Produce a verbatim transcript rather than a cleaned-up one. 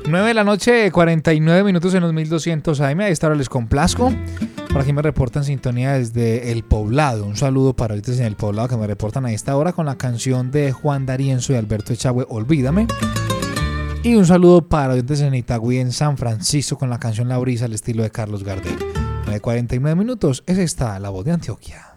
nueve de la noche, cuarenta y nueve minutos en los mil doscientos A M. A esta hora les complazco. Por aquí me reportan sintonía desde El Poblado. Un saludo para ahorita en El Poblado que me reportan a esta hora con la canción de Juan D'Arienzo y Alberto Echagüe, Olvídame. Y un saludo para oyentes en Itagüí, en San Francisco, con la canción La Brisa al estilo de Carlos Gardel. nueve cuarenta y nueve minutos, es esta La Voz de Antioquia.